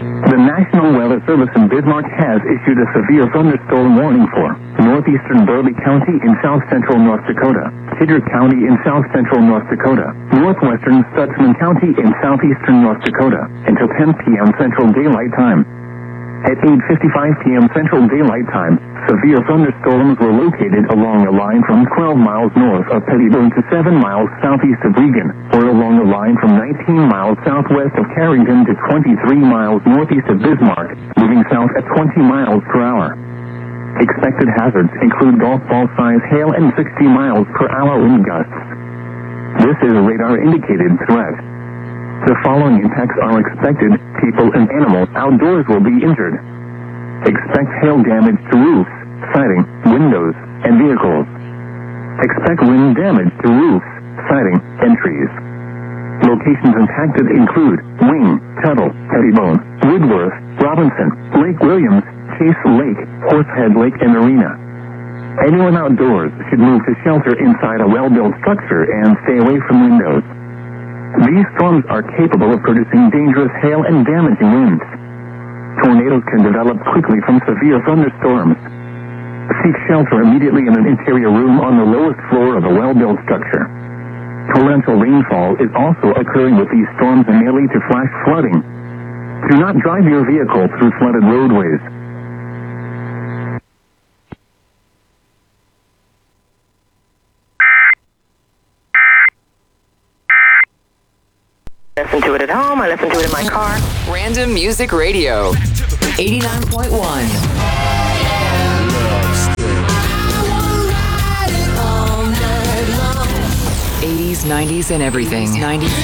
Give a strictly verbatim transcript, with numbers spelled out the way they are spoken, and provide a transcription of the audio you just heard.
The National Weather Service in Bismarck has issued a severe thunderstorm warning for northeastern Burleigh County in south-central North Dakota, Kidder County in south-central North Dakota, northwestern Stutsman County in southeastern North Dakota, until ten p.m. Central Daylight Time. At eight fifty-five p.m. Central Daylight Time, severe thunderstorms were located along a line from twelve miles north of Pettibone to seven miles southeast of Regan, or along a line from nineteen miles southwest of Carrington to twenty-three miles northeast of Bismarck, moving south at twenty miles per hour. Expected hazards include golf ball size hail and sixty miles per hour wind gusts. This is a radar-indicated threat. The following impacts are expected: people and animals outdoors will be injured. Expect hail damage to roofs, siding, windows, and vehicles. Expect wind damage to roofs, siding, and trees. Locations impacted include Wing, Tuttle, Pettibone, Woodworth, Robinson, Lake Williams, Chase Lake, Horsehead Lake, and Arena. Anyone outdoors should move to shelter inside a well-built structure and stay away from windows. These storms are capable of producing dangerous hail and damaging winds. Tornadoes can develop quickly from severe thunderstorms. Seek shelter immediately in an interior room on the lowest floor of a well-built structure. Torrential rainfall is also occurring with these storms and may lead to flash flooding. Do not drive your vehicle through flooded roadways. I listen to it at home, I listen to it in my car. Random Music Radio, eighty-nine point one. eighties, nineties, and everything. nineties.